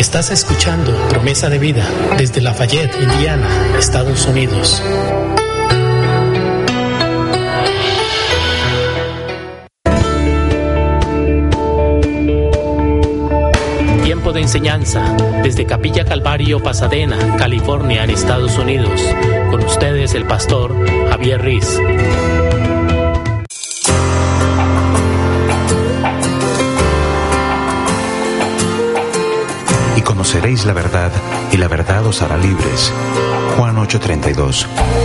Estás escuchando Promesa de Vida desde Lafayette, Indiana, Estados Unidos. Tiempo de enseñanza desde Capilla Calvario, Pasadena, California, en Estados Unidos. Con ustedes el pastor Javier Riz. Y conoceréis la verdad, y la verdad os hará libres. Juan 8:32.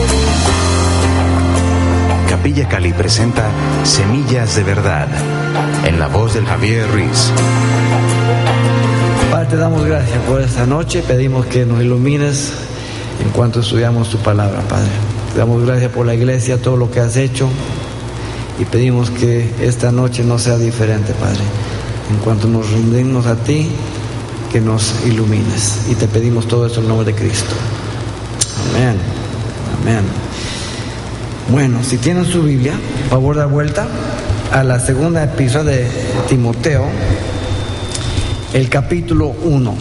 Capilla Cali presenta Semillas de Verdad, en la voz del Javier Riz. Padre, te damos gracias por esta noche. Pedimos que nos ilumines en cuanto estudiamos tu palabra, Padre. Te damos gracias por la iglesia, todo lo que has hecho. Y pedimos que esta noche no sea diferente, Padre. En cuanto nos rendimos a ti, que nos ilumines. Y te pedimos todo esto en el nombre de Cristo. Amén. Amén. Bueno, si tienen su Biblia, por favor, da vuelta a la segunda epístola de Timoteo, el capítulo 1.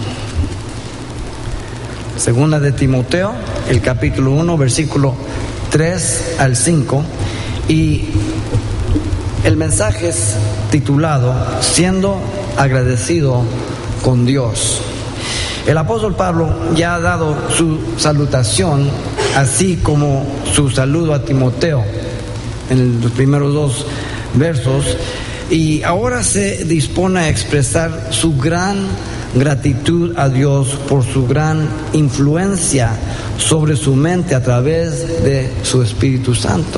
Segunda de Timoteo, el capítulo 1, versículo 3 al 5. Y el mensaje es titulado Siendo agradecido con Dios. El apóstol Pablo ya ha dado su salutación, así como su saludo a Timoteo en los primeros dos versos, y ahora se dispone a expresar su gran gratitud a Dios por su gran influencia sobre su mente a través de su Espíritu Santo.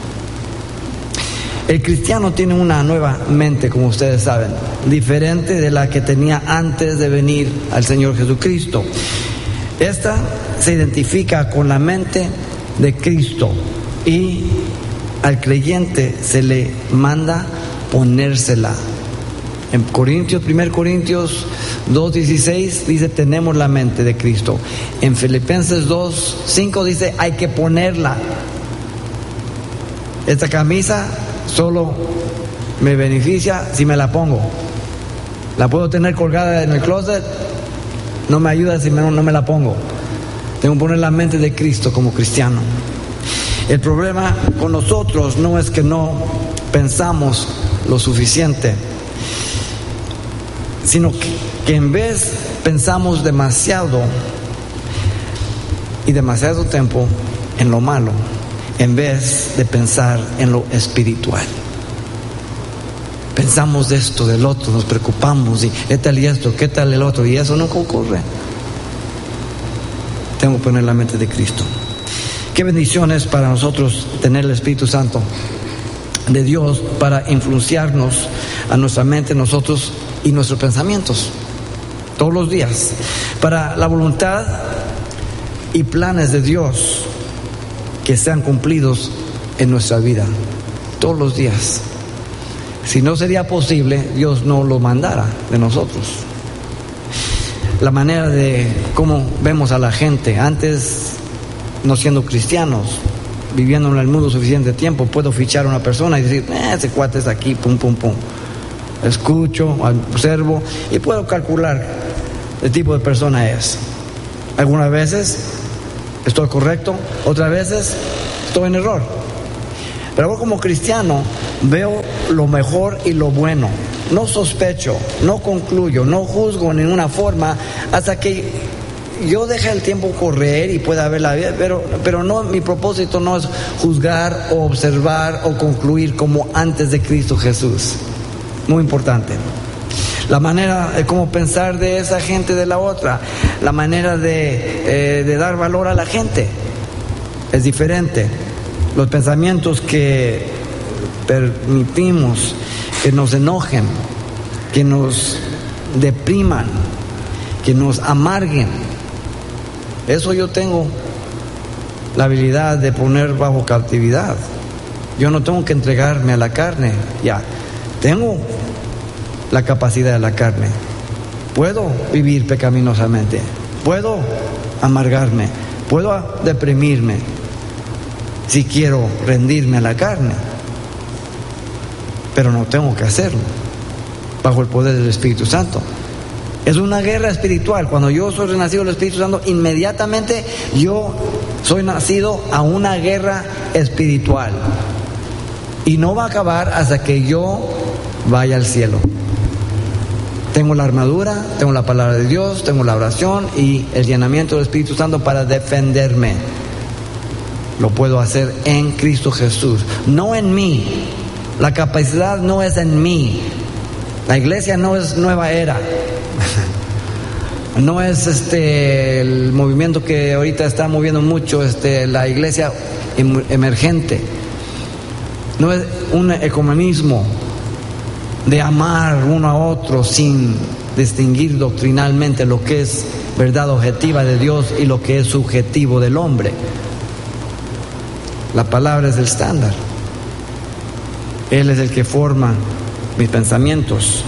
El cristiano tiene una nueva mente, como ustedes saben, diferente de la que tenía antes de venir al Señor Jesucristo. Esta se identifica con la mente de Cristo y al creyente se le manda ponérsela. En 1 Corintios 2:16 dice tenemos la mente de Cristo. En Filipenses 2:5 dice hay que ponerla. Esta camisa solo me beneficia si me la pongo. La puedo tener colgada en el closet, no me ayuda si no me la pongo. Tengo que poner la mente de Cristo como cristiano. El problema con nosotros no es que no pensamos lo suficiente, sino que en vez pensamos demasiado y demasiado tiempo en lo malo, en vez de pensar en lo espiritual. Pensamos de esto, del otro, nos preocupamos y qué tal y esto, qué tal el otro, y eso nunca ocurre. Tengo que poner la mente de Cristo. Qué bendición es para nosotros tener el Espíritu Santo de Dios para influenciarnos a nuestra mente, nosotros y nuestros pensamientos todos los días, para la voluntad y planes de Dios que sean cumplidos en nuestra vida todos los días. Si no sería posible, Dios no lo mandara de nosotros. La manera de cómo vemos a la gente antes, no siendo cristianos, viviendo en el mundo suficiente tiempo, puedo fichar a una persona y decir, ese cuate es aquí, pum, pum, pum. Escucho, observo y puedo calcular el tipo de persona es. Algunas veces estoy correcto, otras veces estoy en error. Pero como cristiano veo lo mejor y lo bueno. No sospecho, no concluyo, no juzgo en ninguna forma hasta que yo deje el tiempo correr y pueda ver la vida, pero no, mi propósito no es juzgar o observar o concluir como antes de Cristo Jesús. Muy importante. La manera de cómo pensar de esa gente de la otra, la manera de dar valor a la gente es diferente. Los pensamientos que permitimos que nos enojen, que nos depriman, que nos amarguen, eso yo tengo la habilidad de poner bajo cautividad. Yo no tengo que entregarme a la carne, ya tengo la capacidad de la carne. Puedo vivir pecaminosamente, puedo amargarme, puedo deprimirme si quiero rendirme a la carne, pero no tengo que hacerlo bajo el poder del Espíritu Santo. Es una guerra espiritual. Cuando yo soy renacido del Espíritu Santo, inmediatamente yo soy nacido a una guerra espiritual. Y no va a acabar hasta que yo vaya al cielo. Tengo la armadura, tengo la palabra de Dios, tengo la oración y el llenamiento del Espíritu Santo para defenderme. Lo puedo hacer en Cristo Jesús, no en mí. La capacidad no es en mí. La iglesia no es nueva era. No es el movimiento que ahorita está moviendo mucho, la iglesia emergente. No es un ecumenismo de amar uno a otro sin distinguir doctrinalmente lo que es verdad objetiva de Dios y lo que es subjetivo del hombre. La palabra es el estándar. Él es el que forma mis pensamientos.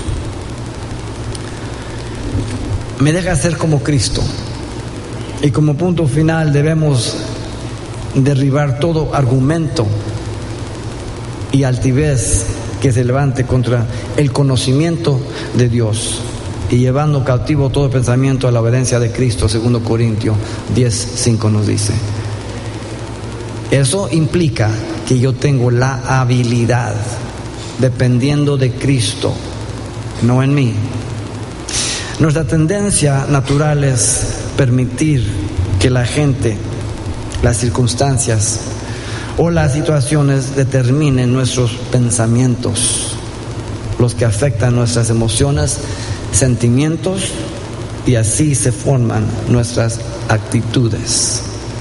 Me deja ser como Cristo. Y como punto final debemos derribar todo argumento y altivez que se levante contra el conocimiento de Dios y llevando cautivo todo pensamiento a la obediencia de Cristo, 2 Corintios 10:5 nos dice. Eso implica que yo tengo la habilidad, dependiendo de Cristo, no en mí. Nuestra tendencia natural es permitir que la gente, las circunstancias o las situaciones determinen nuestros pensamientos, los que afectan nuestras emociones, sentimientos, y así se forman nuestras actitudes.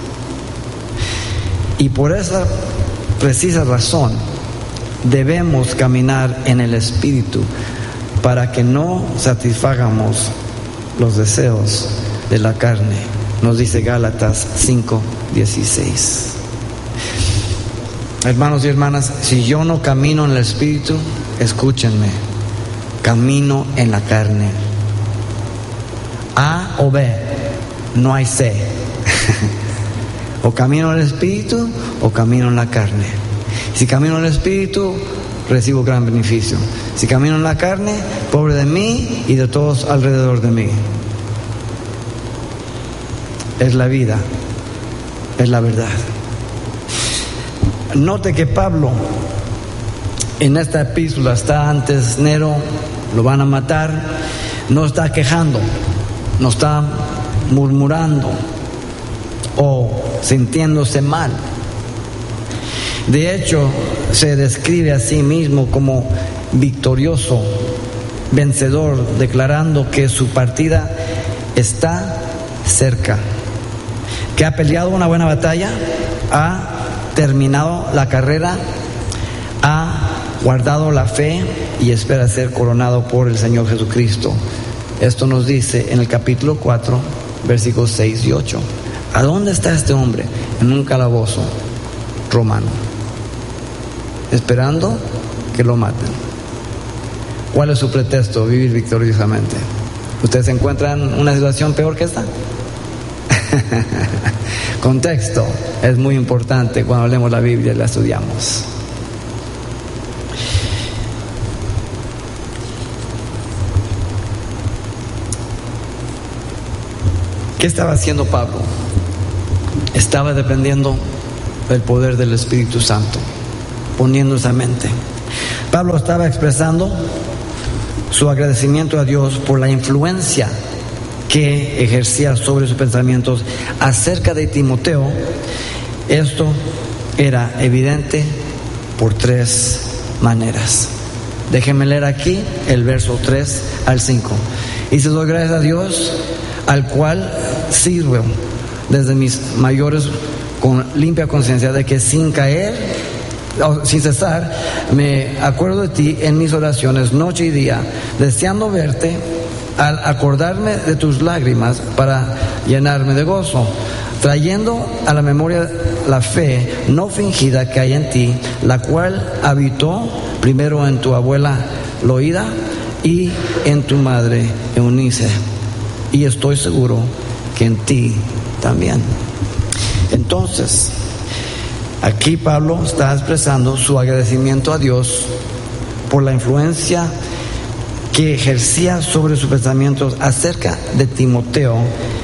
Y por esa precisa razón debemos caminar en el Espíritu para que no satisfagamos los deseos de la carne, nos dice Gálatas 5:16. Hermanos y hermanas, si yo no camino en el Espíritu, escúchenme, camino en la carne. A o B, no hay C. O camino en el Espíritu o camino en la carne. Si camino en el Espíritu, recibo gran beneficio. Si camino en la carne, pobre de mí y de todos alrededor de mí. Es la vida, es la verdad. Note que Pablo en esta epístola está antes Nero, lo van a matar, no está quejando, no está murmurando o sintiéndose mal. De hecho, se describe a sí mismo como victorioso, vencedor, declarando que su partida está cerca, que ha peleado una buena batalla, ha terminado la carrera, ha guardado la fe y espera ser coronado por el Señor Jesucristo. Esto nos dice en el capítulo 4, versículos 6 y 8. ¿A dónde está este hombre? En un calabozo romano, esperando que lo maten. ¿Cuál es su pretexto? Vivir victoriosamente. ¿Ustedes se encuentran en una situación peor que esta? Contexto es muy importante cuando leemos la Biblia y la estudiamos. ¿Qué estaba haciendo Pablo? Estaba dependiendo del poder del Espíritu Santo, poniendo esa mente. Pablo estaba expresando su agradecimiento a Dios por la influencia que ejercía sobre sus pensamientos acerca de Timoteo. Esto era evidente por 3 maneras. Déjenme leer aquí el verso 3 al 5. Y se doy gracias a Dios, al cual sirvo desde mis mayores con limpia conciencia, de que sin cesar me acuerdo de ti en mis oraciones noche y día, deseando verte, al acordarme de tus lágrimas para llenarme de gozo, trayendo a la memoria la fe no fingida que hay en ti, la cual habitó primero en tu abuela Loida y en tu madre Eunice, y estoy seguro que en ti también. Entonces, aquí Pablo está expresando su agradecimiento a Dios por la influencia que ejercía sobre sus pensamientos acerca de Timoteo,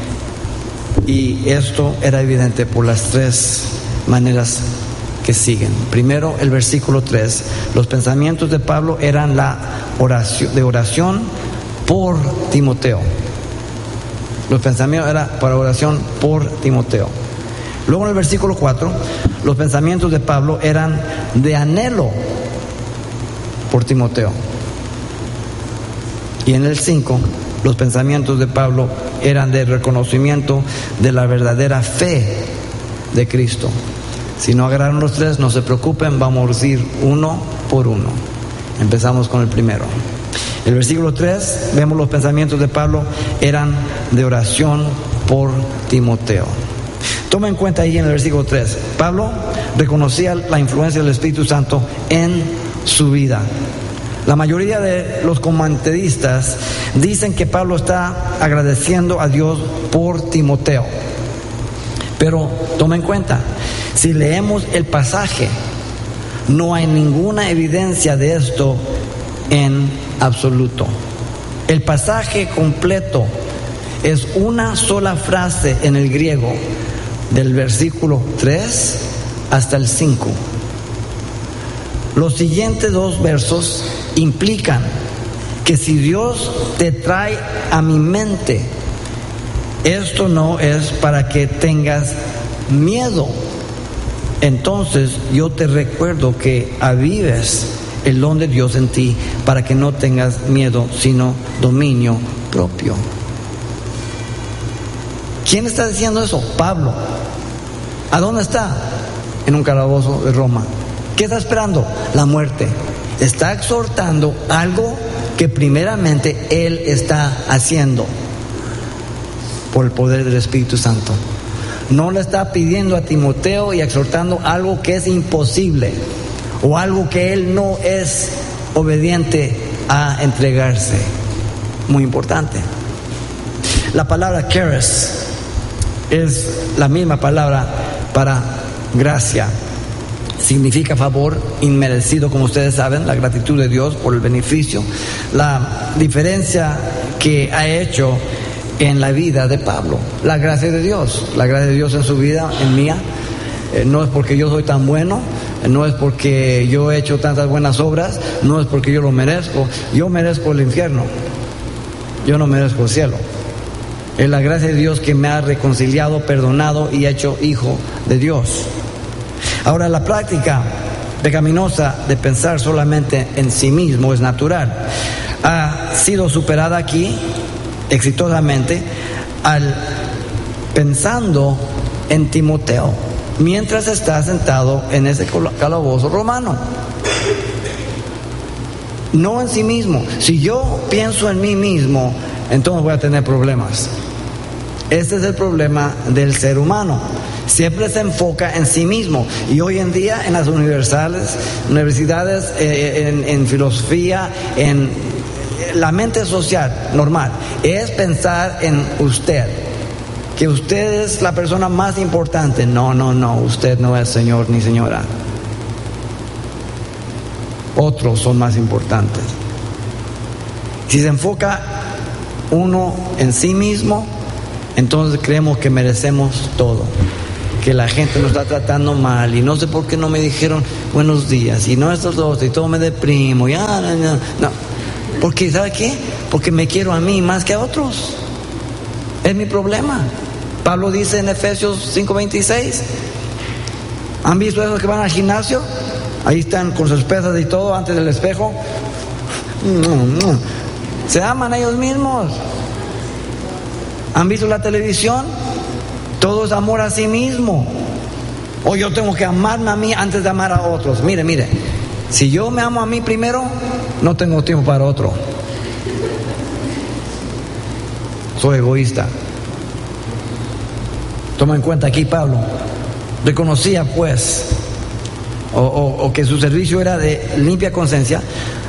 y esto era evidente por las tres maneras que siguen. Primero, el versículo 3, los pensamientos de Pablo eran de oración por Timoteo. Los pensamientos eran para oración por Timoteo. Luego en el versículo 4, los pensamientos de Pablo eran de anhelo por Timoteo. Y en el 5, los pensamientos de Pablo eran de reconocimiento de la verdadera fe de Cristo. Si no agarraron los tres, no se preocupen, vamos a ir uno por uno. Empezamos con el primero. El versículo 3, vemos los pensamientos de Pablo eran de oración por Timoteo. Toma en cuenta ahí en el versículo 3, Pablo reconocía la influencia del Espíritu Santo en su vida. La mayoría de los comentaristas dicen que Pablo está agradeciendo a Dios por Timoteo. Pero toma en cuenta, si leemos el pasaje, no hay ninguna evidencia de esto en absoluto. El pasaje completo es una sola frase en el griego, del versículo 3 hasta el 5. Los siguientes dos versos implican que si Dios te trae a mi mente, esto no es para que tengas miedo. Entonces yo te recuerdo que avives el don de Dios en ti para que no tengas miedo, sino dominio propio. ¿Quién está diciendo eso? Pablo. ¿A dónde está? En un calabozo de Roma. ¿Qué está esperando? La muerte. Está exhortando algo que primeramente él está haciendo por el poder del Espíritu Santo. No le está pidiendo a Timoteo y exhortando algo que es imposible o algo que él no es obediente a entregarse. Muy importante. La palabra charis es la misma palabra para gracia. Significa favor inmerecido, como ustedes saben, la gratitud de Dios por el beneficio. La diferencia que ha hecho en la vida de Pablo, la gracia de Dios en su vida, en mía. No es porque yo soy tan bueno, no es porque yo he hecho tantas buenas obras, no es porque yo lo merezco. Yo merezco el infierno, yo no merezco el cielo. Es la gracia de Dios que me ha reconciliado, perdonado y hecho hijo de Dios. Ahora, la práctica pecaminosa de pensar solamente en sí mismo es natural. Ha sido superada aquí exitosamente pensando en Timoteo mientras está sentado en ese calabozo romano. No en sí mismo. Si yo pienso en mí mismo, entonces voy a tener problemas. Este es el problema del ser humano. Siempre se enfoca en sí mismo. Y hoy en día en las universidades, en filosofía, en la mente social normal, es pensar en usted. Que usted es la persona más importante. No, usted no es señor ni señora. Otros son más importantes. Si se enfoca uno en sí mismo, entonces creemos que merecemos todo, que la gente nos está tratando mal y no sé por qué no me dijeron buenos días y no estos dos y todo me deprimo. No. Porque ¿sabe qué? Porque me quiero a mí más que a otros. Es mi problema. Pablo dice en Efesios 5:26, ¿han visto esos que van al gimnasio? Ahí están con sus pesas y todo antes del espejo. Se aman a ellos mismos. ¿Han visto la televisión? Todo es amor a sí mismo. O yo tengo que amarme a mí antes de amar a otros. Mire, si yo me amo a mí primero, no tengo tiempo para otro. Soy egoísta. Toma en cuenta aquí Pablo reconocía pues o que su servicio era de limpia conciencia,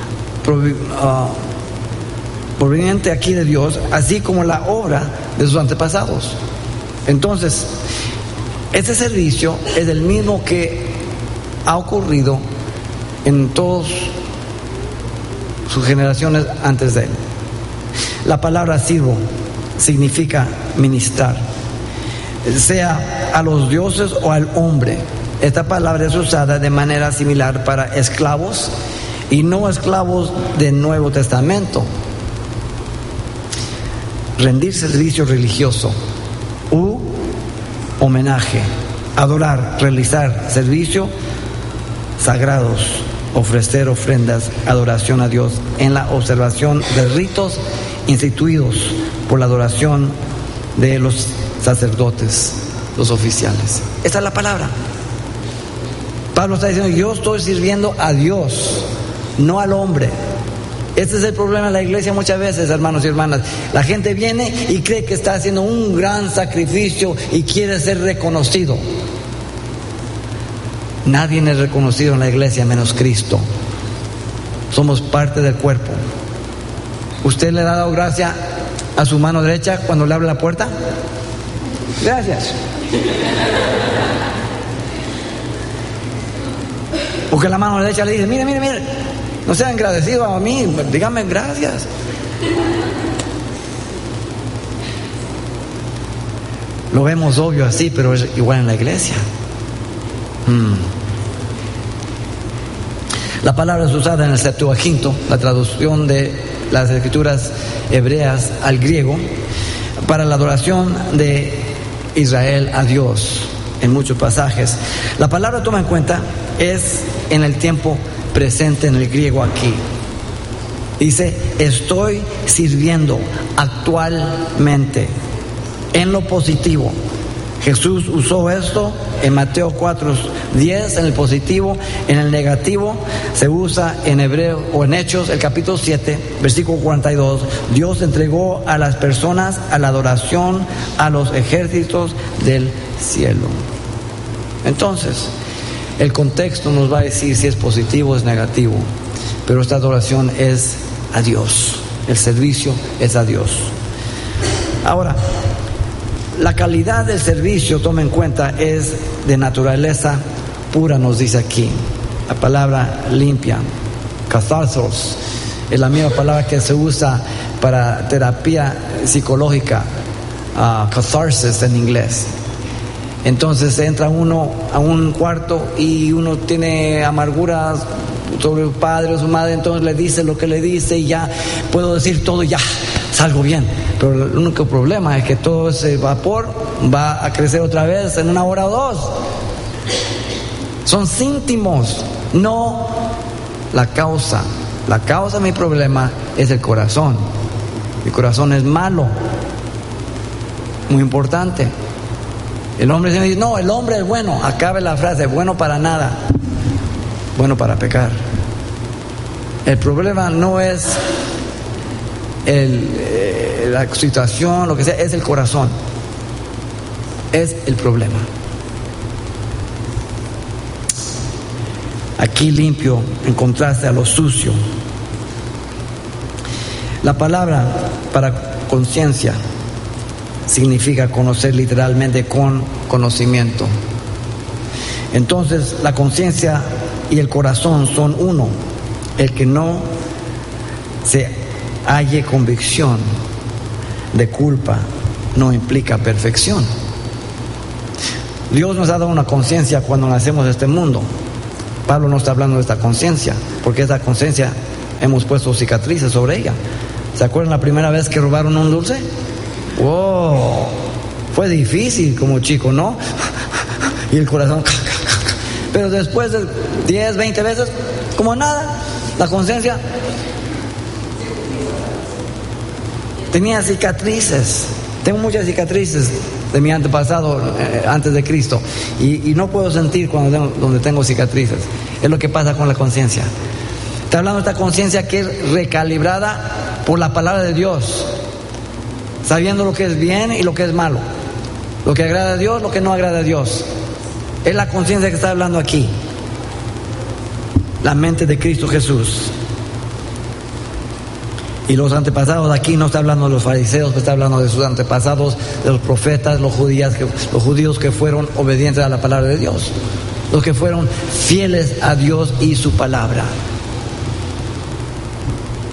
proveniente aquí de Dios, así como la obra de sus antepasados. Entonces, este servicio es el mismo que ha ocurrido en todos sus generaciones antes de él. La palabra sirvo significa ministrar, sea a los dioses o al hombre. Esta palabra es usada de manera similar para esclavos y no esclavos del Nuevo Testamento. Rendir servicio religioso u homenaje, adorar, realizar servicio sagrados, ofrecer ofrendas, adoración a Dios en la observación de ritos instituidos por la adoración de los sacerdotes, los oficiales. Esta es la palabra. Pablo está diciendo, yo estoy sirviendo a Dios, no al hombre. Este es el problema de la iglesia muchas veces, hermanos y hermanas. La gente viene y cree que está haciendo un gran sacrificio y quiere ser reconocido. Nadie es reconocido en la iglesia menos Cristo. Somos parte del cuerpo. ¿Usted le ha dado gracia a su mano derecha cuando le abre la puerta? Gracias. Porque la mano derecha le dice, mire, no sean agradecidos a mí, díganme gracias. Lo vemos obvio así, pero es igual en la iglesia. La palabra es usada en el Septuaginto, la traducción de las escrituras hebreas al griego, para la adoración de Israel a Dios en muchos pasajes. La palabra, toma en cuenta, es en el tiempo presente en el griego aquí. Dice, estoy sirviendo actualmente, en lo positivo. Jesús usó esto en Mateo 4:10 en el positivo. En el negativo se usa en Hebreo o en Hechos, el capítulo 7, versículo 42. Dios entregó a las personas a la adoración a los ejércitos del cielo. Entonces, el contexto nos va a decir si es positivo o es negativo, pero esta adoración es a Dios, el servicio es a Dios. Ahora, la calidad del servicio, toma en cuenta, es de naturaleza pura, nos dice aquí. La palabra limpia, catharsos, es la misma palabra que se usa para terapia psicológica, catharsis en inglés. Entonces entra uno a un cuarto y uno tiene amarguras sobre su padre o su madre, entonces le dice lo que le dice y ya puedo decir todo, ya salgo bien. Pero el único problema es que todo ese vapor va a crecer otra vez en 1 hora o 2. Son síntomas, no la causa. La causa de mi problema es el corazón. Mi corazón es malo, muy importante. El hombre se me dice, no, el hombre es bueno. Acabe la frase, bueno para nada, bueno para pecar. El problema no es la situación, lo que sea, es el corazón. Es el problema. Aquí limpio en contraste a lo sucio. La palabra para conciencia significa conocer literalmente con conocimiento. Entonces la conciencia y el corazón son uno. El que no se halle convicción de culpa no implica perfección. Dios nos ha dado una conciencia cuando nacemos de este mundo. Pablo no está hablando de esta conciencia, porque esta conciencia hemos puesto cicatrices sobre ella. ¿Se acuerdan la primera vez que robaron un dulce? ¡Wow! Fue difícil como chico, ¿no? Y el corazón. Pero después de 10, 20 veces, como nada, la conciencia tenía cicatrices. Tengo muchas cicatrices de mi antepasado, antes de Cristo, y no puedo sentir donde tengo cicatrices. Es lo que pasa con la conciencia. Está hablando de esta conciencia que es recalibrada por la palabra de Dios, sabiendo lo que es bien y lo que es malo, lo que agrada a Dios, lo que no agrada a Dios. Es la conciencia que está hablando aquí, la mente de Cristo Jesús. Y los antepasados aquí no está hablando de los fariseos, está hablando de sus antepasados, de los profetas, los judíos que fueron obedientes a la palabra de Dios, los que fueron fieles a Dios y su palabra.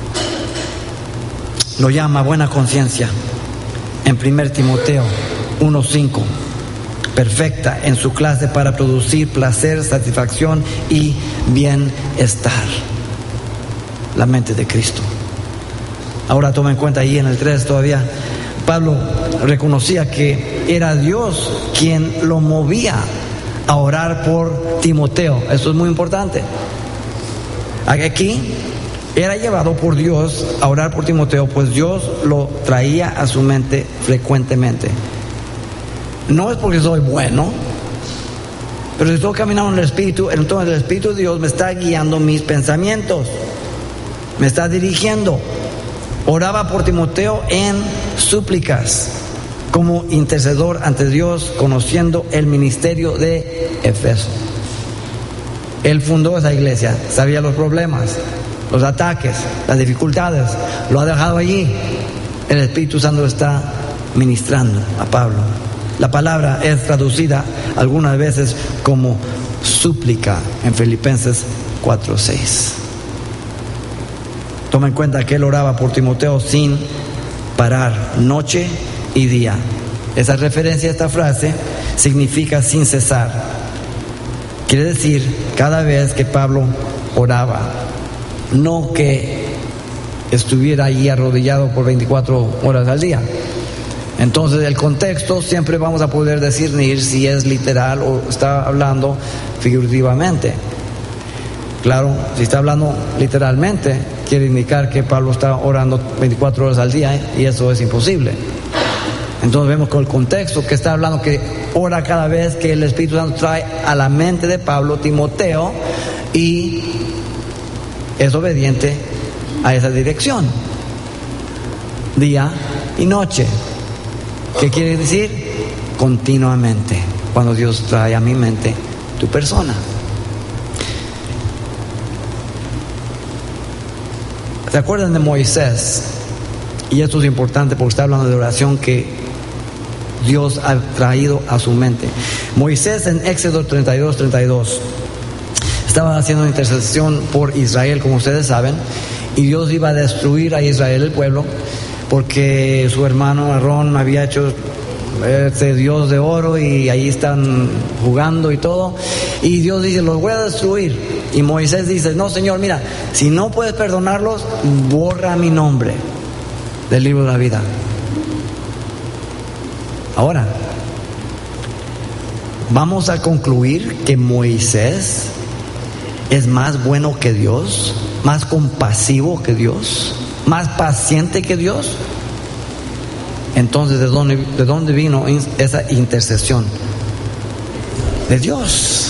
lo llama buena conciencia en 1 Timoteo 1:5. Perfecta en su clase para producir placer, satisfacción y bienestar. La mente de Cristo. Ahora toma en cuenta ahí en el 3 todavía, Pablo reconocía que era Dios quien lo movía a orar por Timoteo. Eso es muy importante. Aquí era llevado por Dios a orar por Timoteo, pues Dios lo traía a su mente frecuentemente. No es porque soy bueno, pero si estoy caminando en el Espíritu, entonces el Espíritu de Dios me está guiando mis pensamientos, me está dirigiendo. Oraba por Timoteo en súplicas, como intercedor ante Dios, conociendo el ministerio de Efeso. Él fundó esa iglesia, sabía los problemas, los ataques, las dificultades, lo ha dejado allí. El Espíritu Santo está ministrando a Pablo. La palabra es traducida algunas veces como súplica en Filipenses 4:6. Toma en cuenta que él oraba por Timoteo sin parar, noche y día. Esa referencia a esta frase significa sin cesar. Quiere decir, cada vez que Pablo oraba, no que estuviera allí arrodillado por 24 horas al día. Entonces el contexto siempre vamos a poder discernir si es literal o está hablando figurativamente. Claro, si está hablando literalmente, quiere indicar que Pablo está orando 24 horas al día, y eso es imposible. Entonces vemos con el contexto que está hablando que ora cada vez que el Espíritu Santo trae a la mente de Pablo Timoteo y es obediente a esa dirección, día y noche. ¿Qué quiere decir? Continuamente, cuando Dios trae a mi mente tu persona. ¿Se acuerdan de Moisés? Y esto es importante porque está hablando de oración que Dios ha traído a su mente. Moisés en Éxodo 32 estaba haciendo intercesión por Israel, como ustedes saben, y Dios iba a destruir a Israel, el pueblo, porque su hermano Aarón había hecho este Dios de oro y ahí están jugando y todo, y Dios dice, los voy a destruir. Y Moisés dice, no, Señor, mira, si no puedes perdonarlos, borra mi nombre del libro de la vida. Ahora, vamos a concluir que Moisés es más bueno que Dios, más compasivo que Dios, más paciente que Dios. Entonces, ¿de dónde vino esa intercesión? De Dios.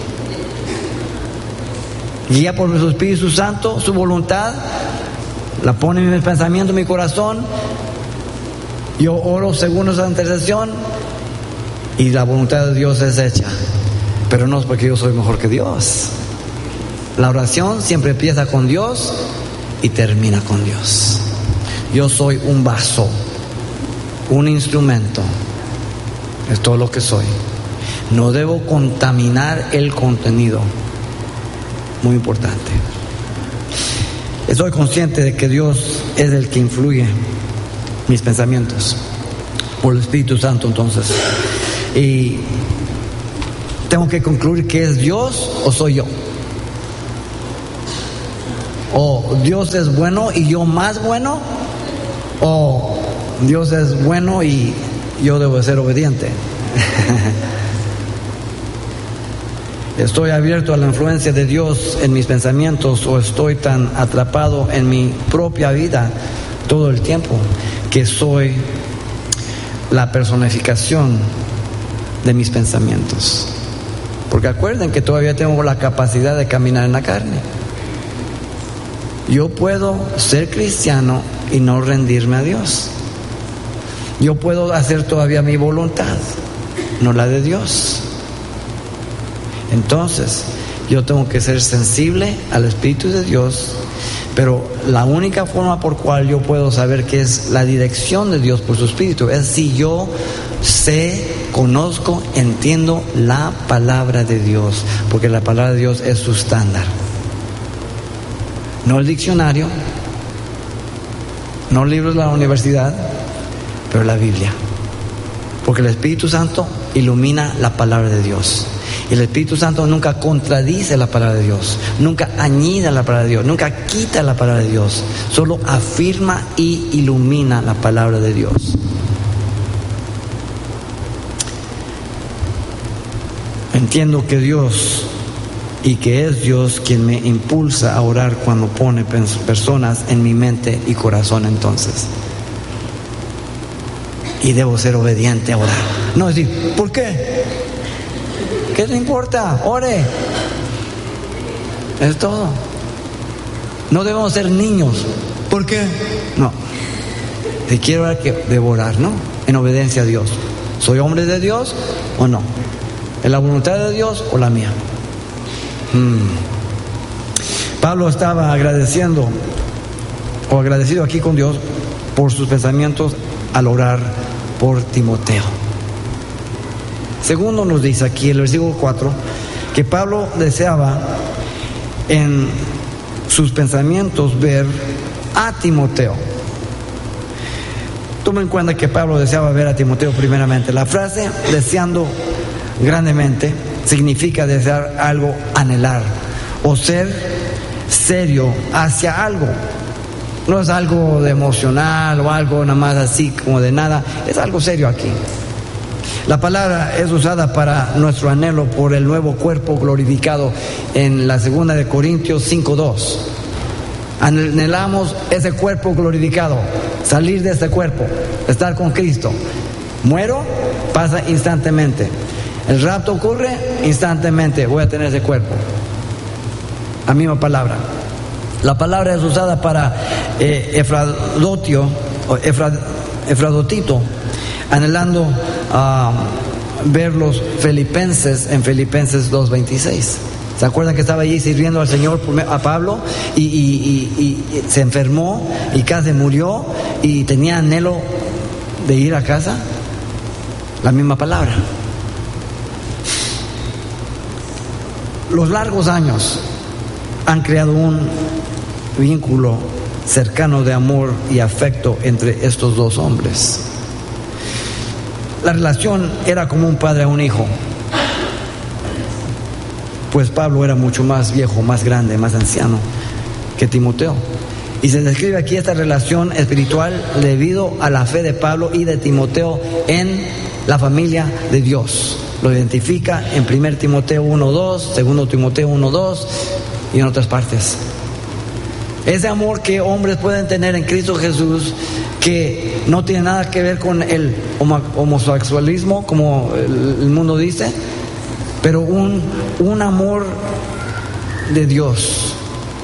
Guía por su Espíritu Santo, su voluntad, la pone en mi pensamiento, en mi corazón. Yo oro según esa intercesión y la voluntad de Dios es hecha. Pero no es porque yo soy mejor que Dios. La oración siempre empieza con Dios y termina con Dios. Yo soy un vaso, un instrumento. Es todo lo que soy. No debo contaminar el contenido. Muy importante. Estoy consciente de que Dios es el que influye mis pensamientos por el Espíritu Santo, entonces. Y tengo que concluir que es Dios o soy yo. O Dios es bueno y yo más bueno, o Dios es bueno y yo debo ser obediente. ¿Estoy abierto a la influencia de Dios en mis pensamientos o estoy tan atrapado en mi propia vida todo el tiempo que soy la personificación de mis pensamientos? Porque acuerden que todavía tengo la capacidad de caminar en la carne. Yo puedo ser cristiano y no rendirme a Dios. Yo puedo hacer todavía mi voluntad, no la de Dios. Entonces, yo tengo que ser sensible al Espíritu de Dios, pero la única forma por cual yo puedo saber que es la dirección de Dios por su Espíritu es si yo sé, conozco, entiendo la palabra de Dios, porque la palabra de Dios es su estándar. No el diccionario, No libros de la universidad, pero la Biblia. Porque el Espíritu Santo ilumina la palabra de Dios. Y el Espíritu Santo nunca contradice la palabra de Dios, nunca añade la palabra de Dios, nunca quita la palabra de Dios. Solo afirma y ilumina la palabra de Dios. Entiendo que Dios, y que es Dios quien me impulsa a orar cuando pone personas en mi mente y corazón entonces. Y debo ser obediente a orar. No decir, ¿por qué? ¿Qué te importa? Ore. Es todo. No debemos ser niños. ¿Por qué? No. Te quiero ver que debo orar, ¿no? En obediencia a Dios. ¿Soy hombre de Dios o no? ¿En la voluntad de Dios o la mía? Pablo estaba agradecido aquí con Dios por sus pensamientos al orar por Timoteo. Segundo, nos dice aquí el versículo 4 que Pablo deseaba en sus pensamientos ver a Timoteo. Toma en cuenta que Pablo deseaba ver a Timoteo primeramente. La frase deseando grandemente significa desear algo, anhelar o ser serio hacia algo. No es algo de emocional o algo nada más así como de nada, es algo serio aquí. La palabra es usada para nuestro anhelo por el nuevo cuerpo glorificado en la 2 de Corintios 5:2. Anhelamos ese cuerpo glorificado, salir de ese cuerpo, estar con Cristo. Muero, pasa instantáneamente. El rapto ocurre instantáneamente, voy a tener ese cuerpo. La misma palabra. La palabra es usada para Efradotito, anhelando ver los filipenses en Filipenses 2:26. ¿Se acuerdan que estaba allí sirviendo al Señor a Pablo y se enfermó y casi murió y tenía anhelo de ir a casa? La misma palabra. Los largos años han creado un vínculo cercano de amor y afecto entre estos dos hombres. La relación era como un padre a un hijo, pues Pablo era mucho más viejo, más grande, más anciano que Timoteo. Y se describe aquí esta relación espiritual debido a la fe de Pablo y de Timoteo en la familia de Dios. Lo identifica en 1 Timoteo 1:2, 2 Timoteo 1:2 y en otras partes. Ese amor que hombres pueden tener en Cristo Jesús, que no tiene nada que ver con el homosexualismo, como el mundo dice, pero un amor de Dios,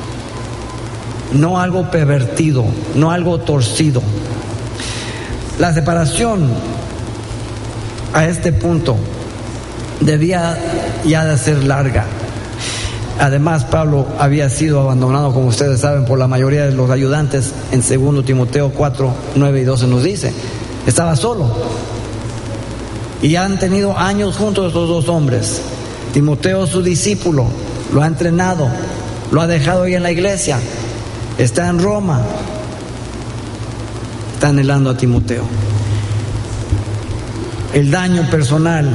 no algo pervertido, no algo torcido. La separación a este punto debía ya de ser larga. Además, Pablo había sido abandonado, como ustedes saben, por la mayoría de los ayudantes. En 2 Timoteo 4, 9 y 12 nos dice, estaba solo. Y han tenido años juntos estos dos hombres. Timoteo, su discípulo, lo ha entrenado, lo ha dejado ahí en la iglesia, está en Roma, está anhelando a Timoteo. El daño personal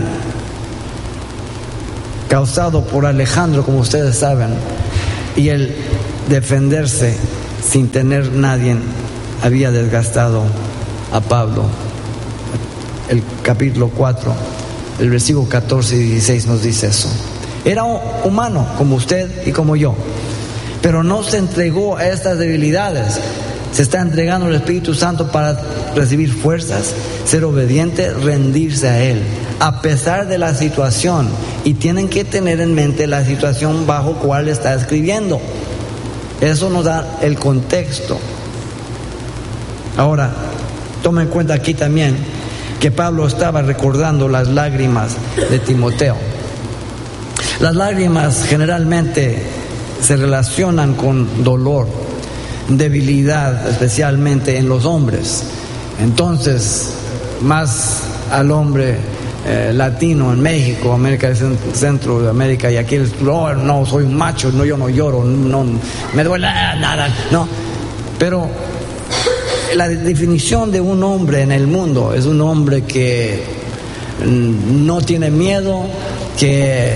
causado por Alejandro, como ustedes saben, y el defenderse sin tener nadie, había desgastado a Pablo. El capítulo 4, el versículo 14 y 16 nos dice eso. Era humano como usted y como yo, pero no se entregó a estas debilidades. Se está entregando al Espíritu Santo para recibir fuerzas, ser obediente, rendirse a Él, a pesar de la situación. Y tienen que tener en mente la situación bajo cual está escribiendo. Eso nos da el contexto. Ahora, toma en cuenta aquí también que Pablo estaba recordando las lágrimas de Timoteo. Las lágrimas generalmente se relacionan con dolor, debilidad, especialmente en los hombres. Entonces, más al hombre latino en México, América del Centro de América, y aquí no, soy un macho, no, yo no lloro, no me duele nada, no. Pero La definición de un hombre en el mundo es un hombre que no tiene miedo, que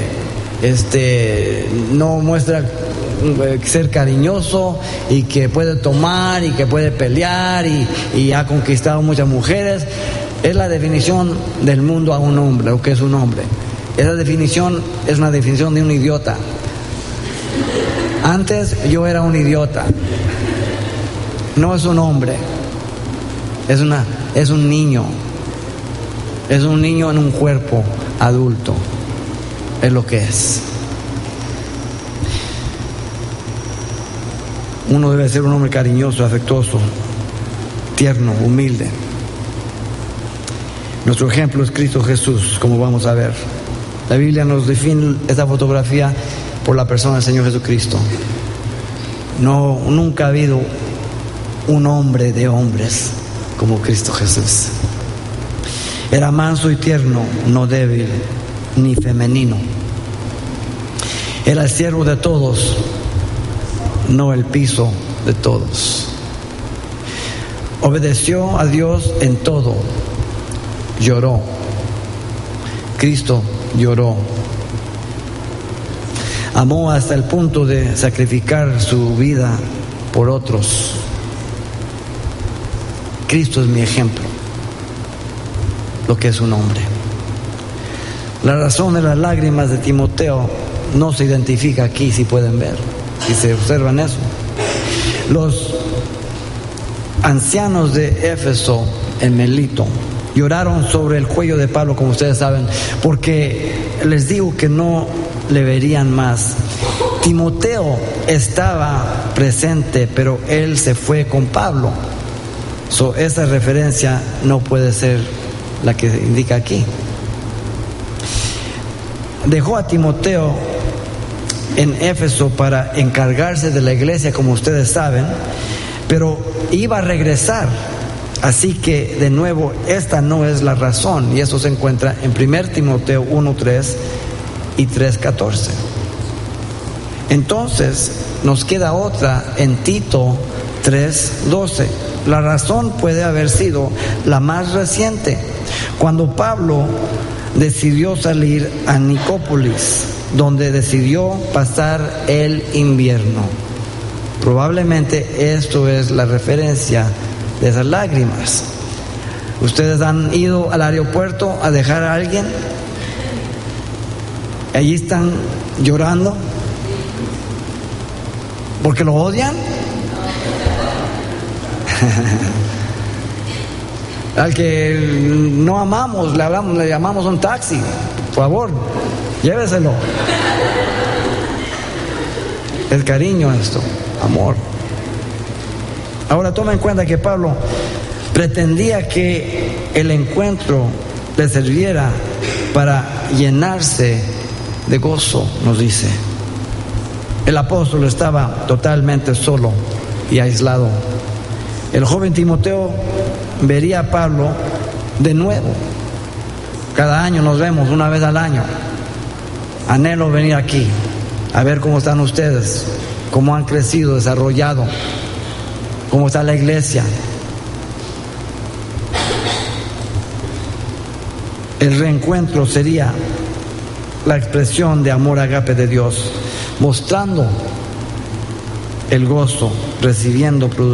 no muestra ser cariñoso y que puede tomar y que puede pelear y ha conquistado muchas mujeres. Es la definición del mundo a un hombre, lo que es un hombre. Esa definición es una definición de un idiota. Antes yo era un idiota. No es un hombre, es un niño. Es un niño en un cuerpo adulto. Es lo que es. Uno debe ser un hombre cariñoso, afectuoso, tierno, humilde. Nuestro ejemplo es Cristo Jesús, como vamos a ver. La Biblia nos define esta fotografía por la persona del Señor Jesucristo. Nunca ha habido un hombre de hombres como Cristo Jesús. Era manso y tierno, no débil ni femenino. Era el siervo de todos, no el piso de todos. Obedeció a Dios en todo. Lloró. Cristo lloró. Amó hasta el punto de sacrificar su vida por otros. Cristo es mi ejemplo, lo que es un hombre. La razón de las lágrimas de Timoteo no se identifica aquí, si pueden ver, si se observan eso. Los ancianos de Éfeso en Melito lloraron sobre el cuello de Pablo, como ustedes saben, porque les digo que no le verían más. Timoteo estaba presente, pero él se fue con Pablo. Esa referencia no puede ser la que indica aquí. Dejó a Timoteo en Éfeso para encargarse de la iglesia, como ustedes saben, pero iba a regresar. Así que, de nuevo, esta no es la razón, y eso se encuentra en 1 Timoteo 1:3 y 3:14. Entonces, nos queda otra en Tito 3:12. La razón puede haber sido la más reciente, cuando Pablo decidió salir a Nicópolis, donde decidió pasar el invierno. Probablemente esto es la referencia de esas lágrimas. ¿Ustedes han ido al aeropuerto a dejar a alguien? Allí están llorando porque lo odian. Al que no amamos, le llamamos un taxi. Por favor, lléveselo. Es cariño esto, amor. Ahora toma en cuenta que Pablo pretendía que el encuentro le sirviera para llenarse de gozo, nos dice. El apóstol estaba totalmente solo y aislado. El joven Timoteo vería a Pablo de nuevo. Cada año nos vemos, una vez al año. Anhelo venir aquí a ver cómo están ustedes, cómo han crecido, desarrollado, cómo está la iglesia. El reencuentro sería la expresión de amor agape de Dios, mostrando el gozo, recibiendo, produciendo